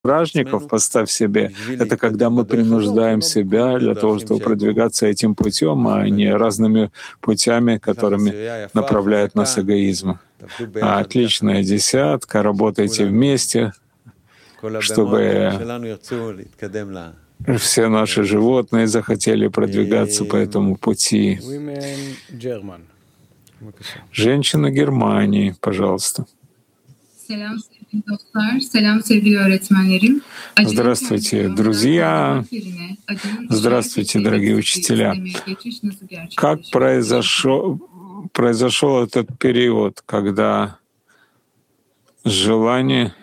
бражников, поставь себе, это когда мы принуждаем себя для того, чтобы продвигаться этим путем, а не разными путями, которыми направляет нас эгоизм. Отличная десятка, работайте вместе, чтобы все наши животные захотели продвигаться по этому пути. Женщина Германии, пожалуйста. Здравствуйте, друзья! Здравствуйте, дорогие учителя! Как произошел этот период, когда желание,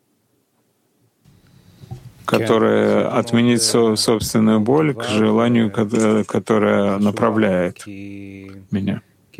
которое отменит собственную боль, к желанию, которое направляет меня?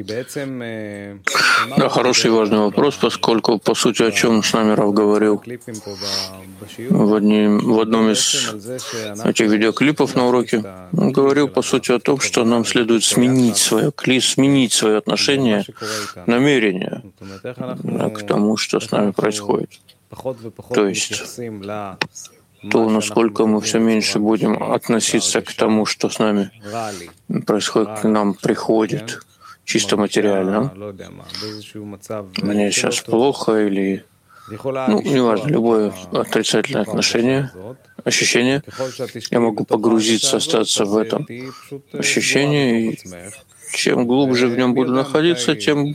Да, хороший и важный вопрос, поскольку, по сути, о чем с нами Рав говорил в одном из этих видеоклипов на уроке, он говорил, по сути, о том, что нам следует сменить свое отношение, намерение к тому, что с нами происходит. То есть то, насколько мы все меньше будем относиться к тому, что с нами происходит, к нам приходит, чисто материально. Мне сейчас плохо или, неважно, любое отрицательное ощущение, я могу погрузиться, остаться в этом ощущении, и чем глубже в нем буду находиться, тем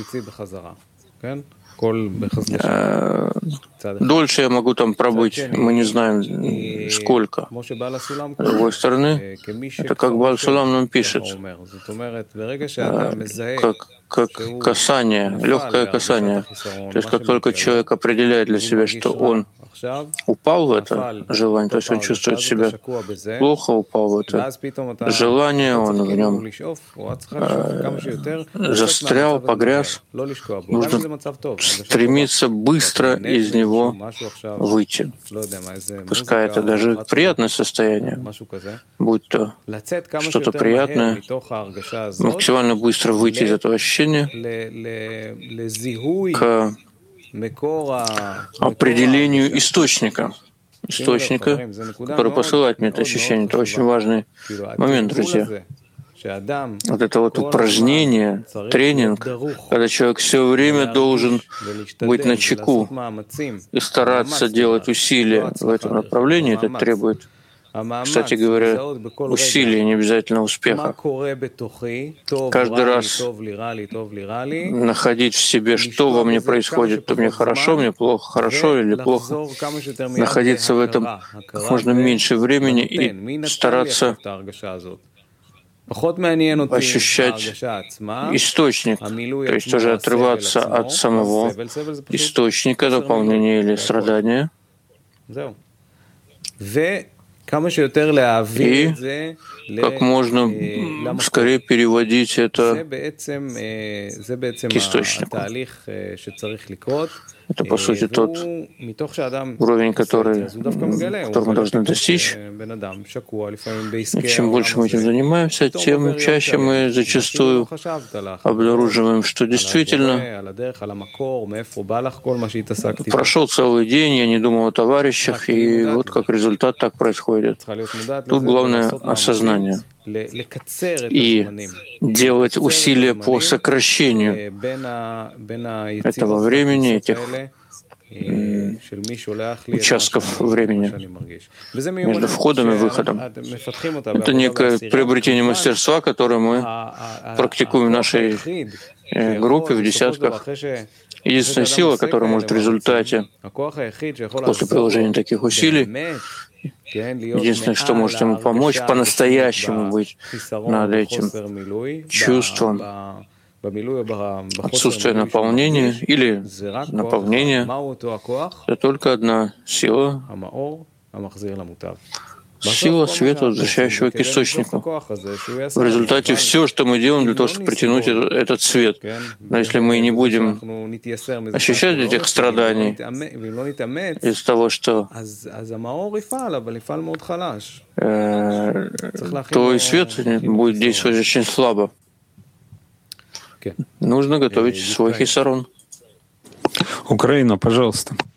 дольше я могу там пробыть, мы не знаем сколько. С другой стороны, это как Бааль Сулам нам пишет, как касание, легкое касание. То есть как только человек определяет для себя, что он упал в это желание, то есть он чувствует себя плохо, упал в это желание, он в нем застрял, погряз, нужно стремиться быстро из него выйти. Пускай это даже приятное состояние, будь то что-то приятное, максимально быстро выйти из этого ощущения к определению источника, который посылает мне это ощущение. Это очень важный момент, друзья. Вот это вот упражнение, тренинг, когда человек все время должен быть начеку и стараться делать усилия в этом направлении, это требует, кстати говоря, усилий, не обязательно успеха. Каждый раз находить в себе, что во мне происходит, то мне хорошо, мне плохо, хорошо или плохо. Находиться в этом как можно меньше времени и стараться ощущать источник, то есть тоже отрываться от самого источника наполнения или страдания. И как можно скорее переводить это к источнику. Это, по сути, тот уровень, который мы должны достичь. И чем больше мы этим занимаемся, тем чаще мы зачастую обнаруживаем, что действительно прошел целый день, я не думал о товарищах, и вот как результат так происходит. Тут главное осознание. И делать усилия по сокращению этого времени, этих участков времени между входом и выходом. Это некое приобретение мастерства, которое мы практикуем в нашей группе, в десятках. Единственная сила, которая может в результате, после приложения таких усилий, единственное, что может ему помочь, по-настоящему быть над этим чувством отсутствия наполнения или наполнения, это только одна сила — сила света, возвращающего к источнику. В результате все, что мы делаем для того, чтобы притянуть этот свет. Но если мы не будем ощущать этих страданий из того, что то и свет будет действовать очень слабо. Нужно готовить свой хисарон. Украина, пожалуйста.